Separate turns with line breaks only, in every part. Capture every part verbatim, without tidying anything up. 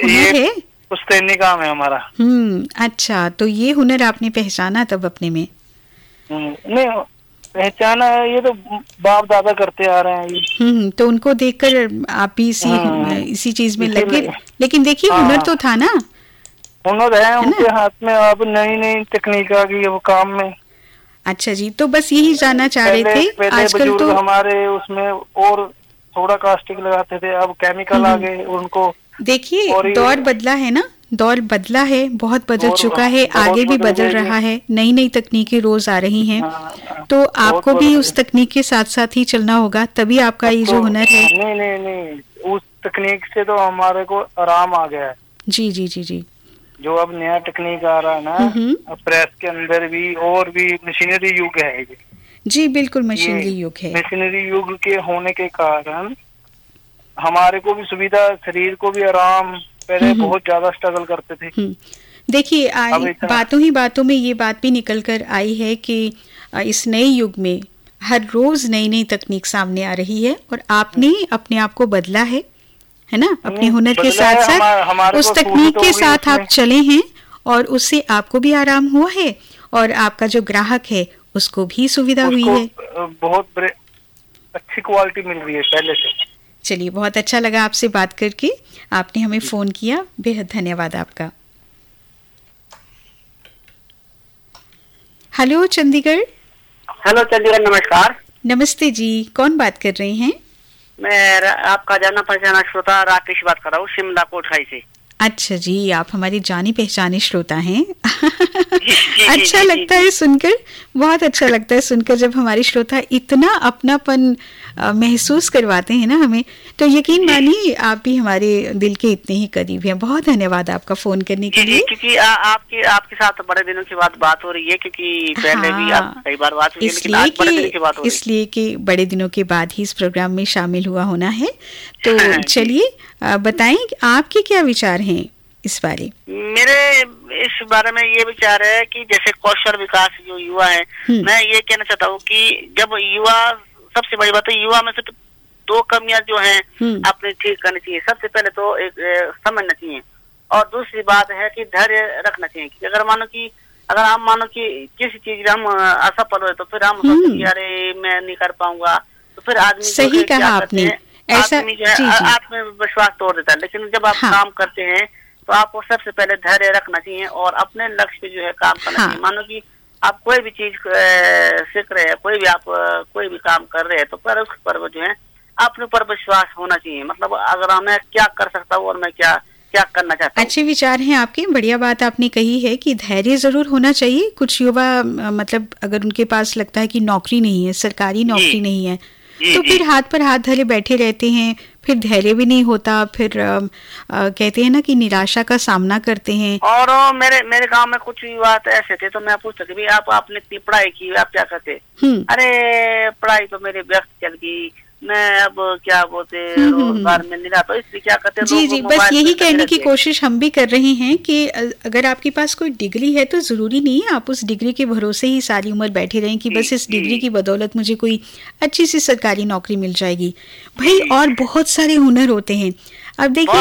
हुनर है?
पुश्तैनी काम है हमारा।
हम्म, अच्छा, तो ये हुनर आपने पहचाना तब अपने में?
नहीं पहचाना है, ये तो बाप दादा करते आ रहे हैं ये।
हम्म, तो उनको देखकर आप भी इसी इसी चीज में लगे। लेकिन देखिए हुनर तो था ना।
हुनर है, है उनके हाथ में। अब नई नई तकनीक आ गई है वो काम में।
अच्छा जी, तो बस यही जानना चाह रहे थे।
पहले
आजकल तो
हमारे उसमें और थोड़ा कास्टिक लगाते थे, अब केमिकल आ गए उनको।
देखिए दौर बदला है ना, दौर बदला है, बहुत बदल चुका है, आगे भी बदल रहा है, नई नई तकनीकें रोज आ रही हैं। हाँ, तो आपको भी उस तकनीक के साथ साथ ही चलना होगा, तभी आपका ये जो हुनर है।
नहीं नहीं नहीं, उस तकनीक से तो हमारे को आराम आ गया है।
जी जी जी जी।
जो अब नया तकनीक आ रहा है ना, अब प्रेस के अंदर भी और भी मशीनरी युग है ये।
जी बिल्कुल, मशीनरी युग है।
मशीनरी युग के होने के कारण हमारे को भी सुविधा, शरीर को भी आराम। पहले बहुत ज्यादा स्ट्रगल करते थे।
देखिए बातों ही बातों में ये बात भी निकल कर आई है कि इस नए युग में हर रोज नई नई तकनीक सामने आ रही है और आपने अपने आप को बदला है, है ना, अपने हुनर के साथ साथ उस तकनीक के साथ आप चले हैं और उससे आपको भी आराम हुआ है और आपका जो ग्राहक है उसको भी सुविधा हुई है।
बहुत अच्छी क्वालिटी मिल रही है पहले से।
चलिए, बहुत अच्छा लगा आपसे बात करके, आपने हमें फोन किया, बेहद धन्यवाद आपका। हेलो चंडीगढ़।
हेलो चंडीगढ़, नमस्कार।
नमस्ते जी, कौन बात कर रहे हैं?
मैं आपका जाना पहचाना श्रोता राकेश बात कर रहा हूँ, शिमला कोटखाई से।
अच्छा जी, आप हमारे जानी पहचाने श्रोता हैं। अच्छा लगता है सुनकर, बहुत अच्छा लगता है सुनकर जब हमारे श्रोता इतना अपनापन महसूस करवाते हैं ना हमें, तो यकीन मानिए आप भी हमारे दिल के इतने ही करीब हैं। बहुत धन्यवाद आपका फोन करने के लिए।
क्योंकि आ, आपके आपके साथ बड़े दिनों के बाद बात हो रही है, क्योंकि पहले हाँ, भी आप कई बार बात हुई है, लेकिन आज बड़े दिनों के बाद हो रही है।
इसलिए कि बड़े दिनों के बाद ही इस प्रोग्राम में शामिल हुआ होना है। तो चलिए बताएं आपके क्या विचार हैं इस बारे?
मेरे इस बारे में ये विचार है कि जैसे कौशल विकास जो युवा है, मैं ये कहना चाहता हूँ कि जब युवा, सबसे बड़ी बात है युवा में से तो दो कमियां जो हैं अपने ठीक करनी चाहिए। सबसे पहले तो एक समझना चाहिए और दूसरी बात है कि धैर्य रखना चाहिए। कि अगर मानो कि अगर हम मानो कि किसी चीज हम असफल हुए तो फिर हम सोचते हैं अरे मैं नहीं कर पाऊंगा, तो फिर आदमी
सही कहा आपने, ऐसा
आदमी जो है आत्मविश्वास तोड़ देता है। लेकिन जब आप हाँ। काम करते हैं तो आपको सबसे पहले धैर्य रखना चाहिए और अपने लक्ष्य पे जो है काम करना हाँ। चाहिए। मानो कि आप कोई भी चीज सीख रहे हैं, कोई भी आप कोई भी काम कर रहे हैं, तो पर उस पर जो है अपने ऊपर विश्वास होना चाहिए। मतलब अगर मैं क्या कर सकता हूँ और मैं क्या क्या करना चाहता हूँ।
अच्छे विचार हैं आपके, बढ़िया बात आपने कही है कि धैर्य जरूर होना चाहिए। कुछ युवा मतलब अगर उनके पास लगता है कि नौकरी नहीं है, सरकारी नौकरी नहीं है, तो फिर हाथ पर हाथ धरे बैठे रहते हैं, फिर धैर्य भी नहीं होता, फिर आ, आ, कहते हैं ना कि निराशा का सामना करते हैं।
और मेरे मेरे गांव में कुछ युवा ऐसे थे, तो मैं पूछता कि आप आपने इतनी पढ़ाई की, आप क्या करते? अरे पढ़ाई तो मेरे व्यस्त चल गई, मैं अब क्या बोलते रोजगार में नहीं रहा, तो इसलिए क्या करते?
जी जी, बस यही कहने की कोशिश हम भी कर रहे हैं कि अगर आपके पास कोई डिग्री है तो जरूरी नहीं है आप उस डिग्री के भरोसे ही सारी उम्र बैठे रहें कि बस इस डिग्री की बदौलत मुझे कोई अच्छी सी सरकारी नौकरी मिल जाएगी। भाई और बहुत सारे हुनर होते हैं। अब देखिए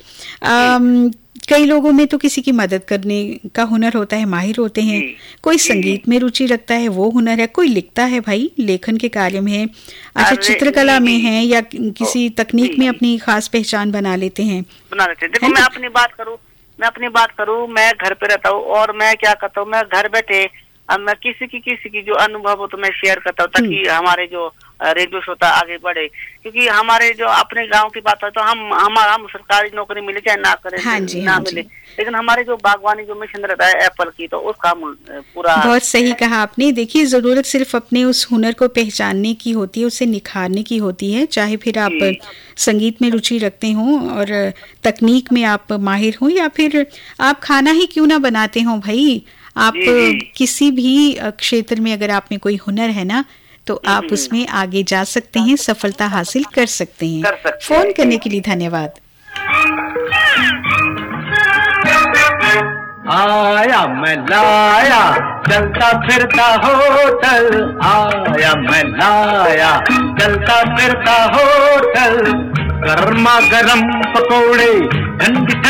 ना, कई लोगों में तो किसी की मदद करने का हुनर होता है, माहिर होते हैं। कोई संगीत में रुचि रखता है, वो हुनर है। कोई लिखता है, भाई लेखन के कार्य में है, अच्छा चित्रकला में है, या किसी तकनीक में अपनी खास पहचान बना लेते हैं
बना लेते हैं। देखो मैं अपनी बात करूं मैं अपनी बात करूं मैं घर पे रहता हूं और मैं क्या करता हूं, मैं घर बैठे अब मैं किसी की किसी की जो अनुभव हो तो मैं शेयर करता हूँ, ताकि हमारे जो रेडियो श्रोता आगे बढ़े। क्योंकि हमारे जो अपने गांव की बात है तो हम हमारा हम सरकारी नौकरी मिले चाहे ना करें,
हाँ जी,
ना
हाँ
मिले, लेकिन हमारे जो बागवानी जो मिशन रहता है एप्पल की, तो उसका हम पूरा।
बहुत सही कहा आपने। देखिए जरूरत सिर्फ अपने उस हुनर को पहचानने की होती है, उसे निखारने की होती है। चाहे फिर आप संगीत में रुचि रखते हो और तकनीक में आप माहिर हो, या फिर आप खाना ही क्यों ना बनाते हो, भाई आप किसी भी क्षेत्र में अगर आप में कोई हुनर है ना, तो आप उसमें आगे जा सकते हैं, सफलता हासिल कर सकते हैं।
कर सकते
फोन
हैं।
करने के लिए धन्यवाद।
आया मैं लाया चलता फिरता होटल, आया मैं लाया चलता फिरता होटल, गर्मा गर्म पकोड़े ठंडी